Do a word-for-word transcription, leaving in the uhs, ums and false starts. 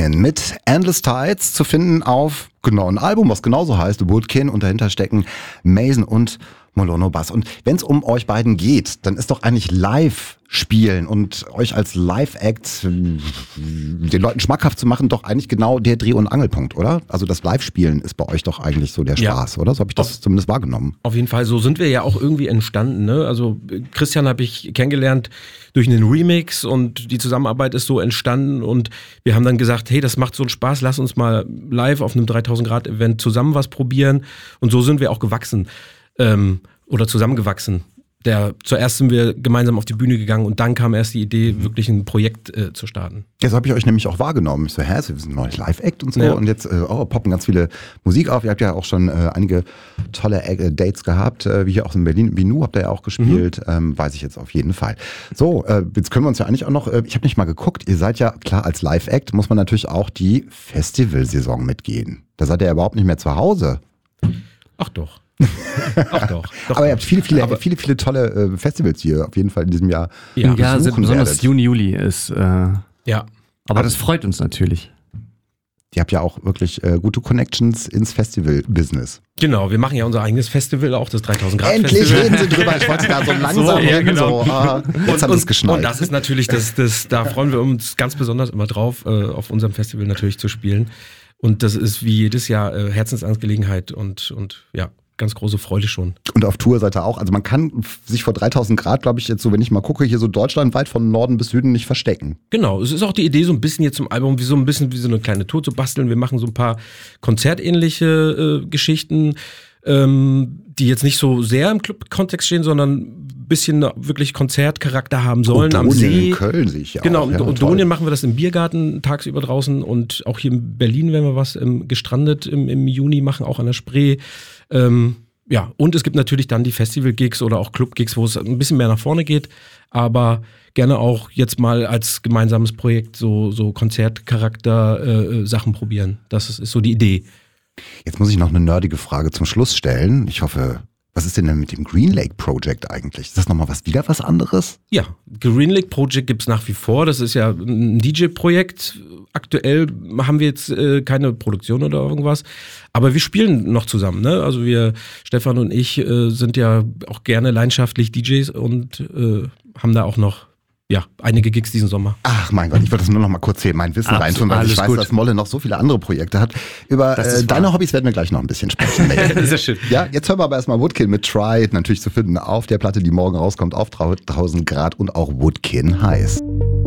Woodkin mit Endless Tides zu finden auf genau ein Album, was genauso heißt, Woodkin, und dahinter stecken Mason und Molono Bass. Und wenn es um euch beiden geht, dann ist doch eigentlich live spielen und euch als Live-Act den Leuten schmackhaft zu machen, doch eigentlich genau der Dreh- und Angelpunkt, oder? Also das Live-Spielen ist bei euch doch eigentlich so der Spaß, ja. Oder? So habe ich das auf, zumindest wahrgenommen. Auf jeden Fall, so sind wir ja auch irgendwie entstanden. Ne? Also Christian habe ich kennengelernt durch einen Remix und die Zusammenarbeit ist so entstanden und wir haben dann gesagt, hey, das macht so einen Spaß, lass uns mal live auf einem dreitausend Grad Event zusammen was probieren, und so sind wir auch gewachsen ähm, oder zusammengewachsen. Der, zuerst sind wir gemeinsam auf die Bühne gegangen und dann kam erst die Idee, wirklich ein Projekt äh, zu starten. Jetzt habe ich euch nämlich auch wahrgenommen. Ich so, hä, wir sind ein neues Live-Act und so. Ja. Und jetzt äh, oh, poppen ganz viele Musik auf. Ihr habt ja auch schon äh, einige tolle äh, Dates gehabt, äh, wie hier auch in Berlin. Vinu habt ihr ja auch gespielt, mhm. ähm, weiß ich jetzt auf jeden Fall. So, äh, jetzt können wir uns ja eigentlich auch noch, äh, ich habe nicht mal geguckt, ihr seid ja, klar, als Live-Act muss man natürlich auch die Festivalsaison mitgehen. Da seid ihr ja überhaupt nicht mehr zu Hause. Ach doch. Ach doch, doch. Aber ihr habt viele, viele, aber viele, viele tolle äh, Festivals hier auf jeden Fall in diesem Jahr. Ja, ja, besonders werdet. Juni, Juli ist. Äh, ja. Aber das freut uns natürlich. Ihr habt ja auch wirklich äh, gute Connections ins Festival-Business. Genau, wir machen ja unser eigenes Festival, auch das dreitausend Grad Endlich Festival. reden sie drüber, ich wollte da so langsam so, ja, reden, genau. so, ah, jetzt hat es geschnallt. Und das ist natürlich, das, das, da freuen wir uns ganz besonders immer drauf, äh, auf unserem Festival natürlich zu spielen. Und das ist wie jedes Jahr äh, Herzensangelegenheit und, und ja, ganz große Freude schon. Und auf Tour seid ihr auch, also man kann sich vor dreitausend Grad, glaube ich, jetzt so, wenn ich mal gucke, hier so deutschlandweit von Norden bis Süden nicht verstecken. Genau, es ist auch die Idee, so ein bisschen jetzt zum Album, wie so ein bisschen wie so eine kleine Tour zu basteln. Wir machen so ein paar konzertähnliche äh, Geschichten, ähm, die jetzt nicht so sehr im Club-Kontext stehen, sondern ein bisschen wirklich Konzertcharakter haben sollen. Am See. In Köln sehe ich ja genau, auch. Genau, in Donien machen wir das im Biergarten tagsüber draußen, und auch hier in Berlin werden wir was ähm, gestrandet im, im Juni machen, auch an der Spree. Ähm, ja, und es gibt natürlich dann die Festival-Gigs oder auch Club-Gigs, wo es ein bisschen mehr nach vorne geht, aber gerne auch jetzt mal als gemeinsames Projekt so, so Konzertcharakter-Sachen äh, probieren. Das ist, ist so die Idee. Jetzt muss ich noch eine nerdige Frage zum Schluss stellen. Ich hoffe, was ist denn denn mit dem Green Lake Project eigentlich? Ist das nochmal was, wieder was anderes? Ja, Green Lake Project gibt's nach wie vor. Das ist ja ein D J-Projekt. Aktuell haben wir jetzt äh, keine Produktion oder irgendwas. Aber wir spielen noch zusammen. Ne? Also wir, Stefan und ich, äh, sind ja auch gerne leidenschaftlich D Js und äh, haben da auch noch ja, einige Gigs diesen Sommer. Ach mein Gott, ich wollte das nur noch mal kurz hier mein Wissen Absolut, reintun, weil ich weiß, gut. dass Molle noch so viele andere Projekte hat. Über äh, deine wahr. Hobbys werden wir gleich noch ein bisschen sprechen. Sehr schön. Ja, jetzt hören wir aber erstmal Woodkin mit Try, natürlich zu finden auf der Platte, die morgen rauskommt, auf dreitausend Grad und auch Woodkin heißt.